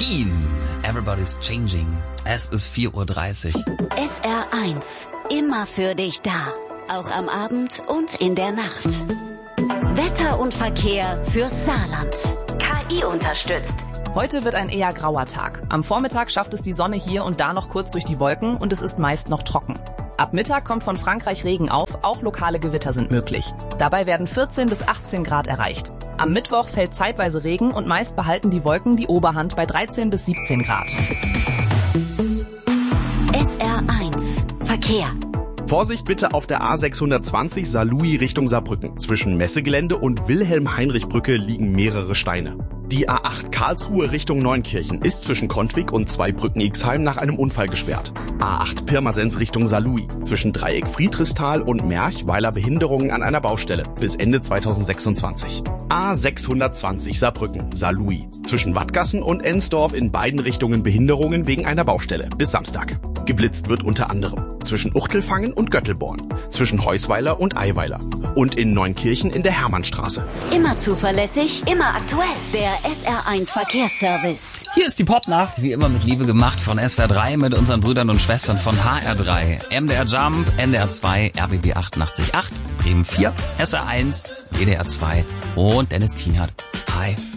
Queen, Everybody's Changing. Es ist 4:30 Uhr. SR1, immer für dich da. Auch am Abend und in der Nacht. Wetter und Verkehr fürs Saarland. KI unterstützt. Heute wird ein eher grauer Tag. Am Vormittag schafft es die Sonne hier und da noch kurz durch die Wolken und es ist meist noch trocken. Ab Mittag kommt von Frankreich Regen auf, auch lokale Gewitter sind möglich. Dabei werden 14 bis 18 Grad erreicht. Am Mittwoch fällt zeitweise Regen und meist behalten die Wolken die Oberhand bei 13 bis 17 Grad. SR1 Verkehr. Vorsicht bitte auf der A620 Saarlouis Richtung Saarbrücken. Zwischen Messegelände und Wilhelm-Heinrich-Brücke liegen mehrere Steine. Die A8 Karlsruhe Richtung Neunkirchen ist zwischen Kontwig und Zweibrücken-Ixheim nach einem Unfall gesperrt. A8 Pirmasens Richtung Saarlouis. Zwischen Dreieck Friedrichsthal und Merch weiler Behinderungen an einer Baustelle. Bis Ende 2026. A620 Saarbrücken, Saarlouis. Zwischen Wattgassen und Ensdorf in beiden Richtungen Behinderungen wegen einer Baustelle. Bis Samstag. Geblitzt wird unter anderem zwischen Uchtelfangen und Göttelborn, zwischen Heusweiler und Eiweiler und in Neunkirchen in der Hermannstraße. Immer zuverlässig, immer aktuell. Der SR1 Verkehrsservice. Hier ist die Popnacht, wie immer mit Liebe gemacht von SWR 3 mit unseren Brüdern und Schwestern von HR 3, MDR Jump, NDR 2, RBB 88.8, Bremen 4, SR 1, WDR 2 und Dennis Tienhardt. Hi.